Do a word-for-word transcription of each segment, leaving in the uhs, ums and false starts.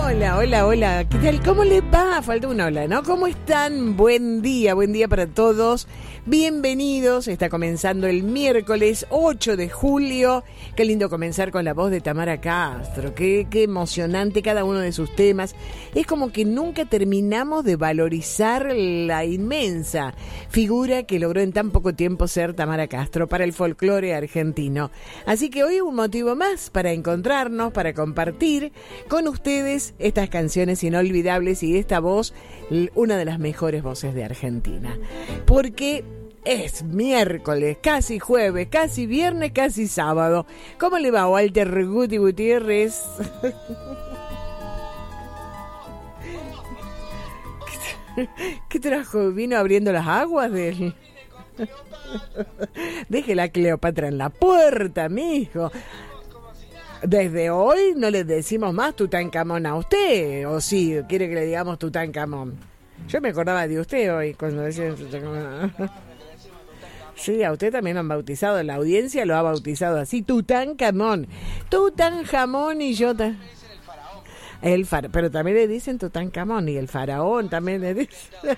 Hola, hola, hola. ¿Qué tal? ¿Cómo les va? Falta un hola, ¿no? ¿Cómo están? Buen día, buen día para todos. Bienvenidos. Está comenzando el miércoles ocho de julio. Qué lindo comenzar con la voz de Tamara Castro. Qué, qué emocionante cada uno de sus temas. Es como que nunca terminamos de valorizar la inmensa figura que logró en tan poco tiempo ser Tamara Castro para el folclore argentino. Así que hoy un motivo más para encontrarnos, para compartir con ustedes estas canciones inolvidables y esta voz, una de las mejores voces de Argentina. Porque es miércoles, casi jueves, casi viernes, casi sábado. ¿Cómo le va, Walter Guti Gutiérrez? ¿Qué trajo? ¿Vino abriendo las aguas del...? Deje la Cleopatra en la puerta, mijo. Desde hoy no le decimos más Tutankamón a usted, o sí, quiere que le digamos Tutankamón. Yo me acordaba de usted hoy cuando decían Tutankamón. Sí, a usted también lo han bautizado, la audiencia lo ha bautizado así, Tutankamón. Tutankamón y yo... Ta... El fara... Pero también le dicen Tutankamón y el faraón también le dicen.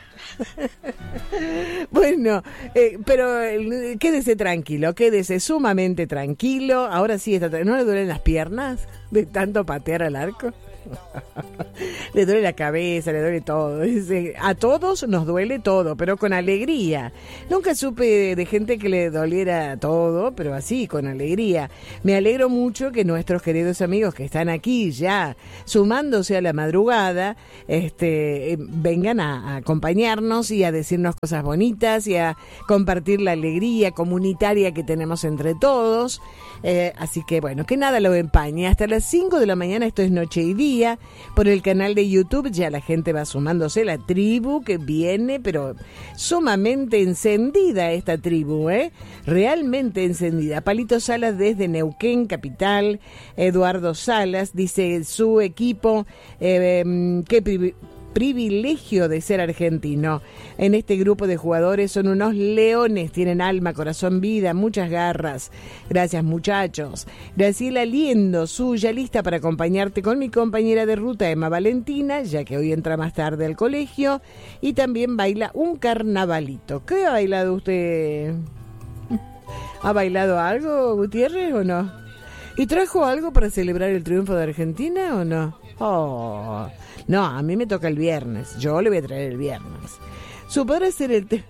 Bueno, eh, pero eh, quédese tranquilo, quédese sumamente tranquilo. Ahora sí, está... ¿no le duelen las piernas de tanto patear al arco? Le duele la cabeza, le duele todo. A todos nos duele todo, pero con alegría. Nunca supe de gente que le doliera todo, pero así, con alegría. Me alegro mucho que nuestros queridos amigos que están aquí ya sumándose a la madrugada, este, vengan a, a acompañarnos y a decirnos cosas bonitas y a compartir la alegría comunitaria que tenemos entre todos. Eh, así que bueno, que nada lo empañe. Hasta las cinco de la mañana, esto es Noche y Día. Por el canal de YouTube ya la gente va sumándose, la tribu que viene, pero sumamente encendida esta tribu, ¿eh? Realmente encendida. Palito Salas desde Neuquén, capital. Eduardo Salas dice su equipo, eh, qué privi- privilegio de ser argentino. En este grupo de jugadores son unos leones, tienen alma, corazón, vida, muchas garras. Gracias, muchachos. Graciela Liendo, suya, lista para acompañarte con mi compañera de ruta Emma Valentina, ya que hoy entra más tarde al colegio, y también baila un carnavalito. ¿Qué ha bailado usted? ¿Ha bailado algo, Gutiérrez, o no? ¿Y trajo algo para celebrar el triunfo de Argentina o no? Oh... No, a mí me toca el viernes. Yo le voy a traer el viernes. Su podrá ser el tema.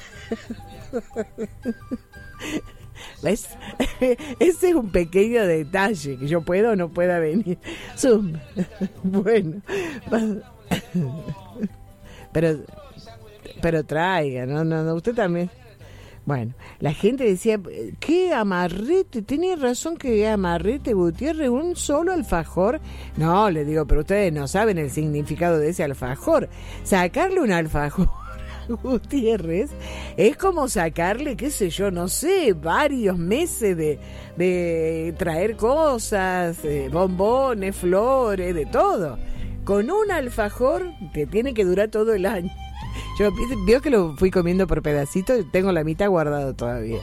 ¿Ves? Ese es un pequeño detalle que yo puedo o no pueda venir. Su... Bueno. Pero, pero traiga, no, no, no. Usted también. Bueno, la gente decía, ¿qué amarrete? Tenía razón que amarrete, Gutiérrez, un solo alfajor. No, le digo, pero ustedes no saben el significado de ese alfajor. Sacarle un alfajor a Gutiérrez es como sacarle, qué sé yo, no sé, varios meses de, de traer cosas, eh, bombones, flores, de todo. Con un alfajor te tiene que durar todo el año. Yo veo que lo fui comiendo por pedacitos y tengo la mitad guardado todavía.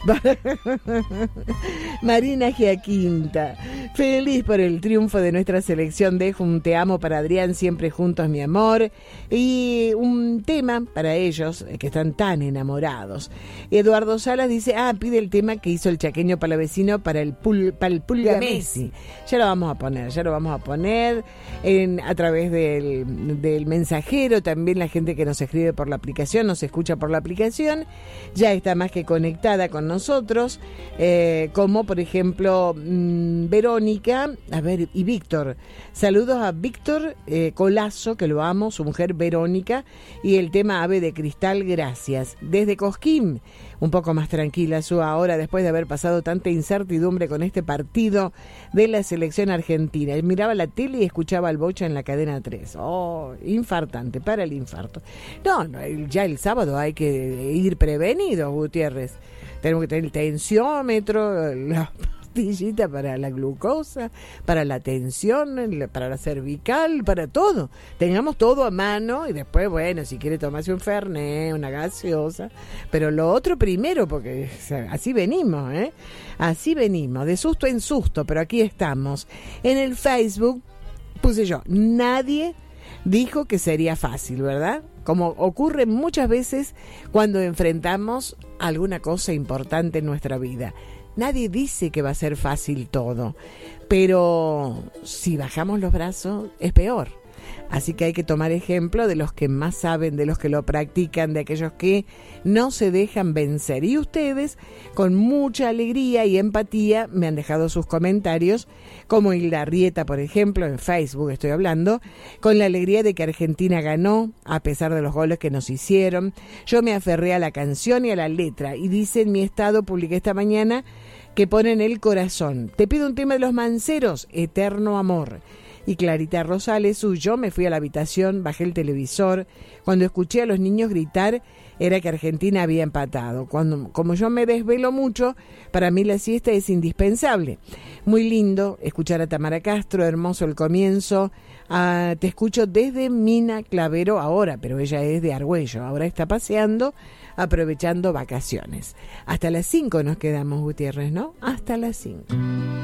Marina Giaquinta, feliz por el triunfo de nuestra selección. Dejo un te amo para Adrián, siempre juntos mi amor, y un tema para ellos que están tan enamorados. Eduardo Salas dice, ah, pide el tema que hizo el chaqueño palavecino para el, pul, para el Pulga Messi. Ya lo vamos a poner, ya lo vamos a poner en, a través del, del mensajero. También la gente que nos escribe por la aplicación, nos escucha por la aplicación, ya está más que conectada con nosotros, eh, como por ejemplo mmm, Verónica, a ver, y Víctor. Saludos a Víctor eh, Colazo, que lo amo, su mujer Verónica, y el tema Ave de Cristal, gracias. Desde Cosquín, un poco más tranquila su ahora, después de haber pasado tanta incertidumbre con este partido de la selección argentina. Él miraba la tele y escuchaba al Bocha en la cadena tres. Oh, infartante, para el infarto. No, no, ya el sábado hay que ir prevenidos, Gutiérrez. Tenemos que tener el tensiómetro, la pastillita para la glucosa, para la tensión, para la cervical, para todo. Tengamos todo a mano y después, bueno, si quiere tomarse un fernet, una gaseosa, pero lo otro primero, porque así venimos, ¿eh? Así venimos, de susto en susto, pero aquí estamos. En el Facebook puse yo, nadie dijo que sería fácil, ¿verdad? Como ocurre muchas veces cuando enfrentamos alguna cosa importante en nuestra vida. Nadie dice que va a ser fácil todo, pero si bajamos los brazos es peor. Así que hay que tomar ejemplo de los que más saben, de los que lo practican, de aquellos que no se dejan vencer. Y ustedes, con mucha alegría y empatía, me han dejado sus comentarios, como Hilda Rieta, por ejemplo, en Facebook estoy hablando, con la alegría de que Argentina ganó, a pesar de los goles que nos hicieron. Yo me aferré a la canción y a la letra, y dice en mi estado, publiqué esta mañana, que ponen el corazón. Te pido un tema de Los Manceros, Eterno Amor. Y Clarita Rosales, yo me fui a la habitación, bajé el televisor. Cuando escuché a los niños gritar, era que Argentina había empatado. Cuando, como yo me desvelo mucho, para mí la siesta es indispensable. Muy lindo escuchar a Tamara Castro, hermoso el comienzo. Ah, te escucho desde Mina Clavero ahora, pero ella es de Argüello. Ahora está paseando, aprovechando vacaciones. Hasta las cinco nos quedamos, Gutiérrez, ¿no? Hasta las cinco.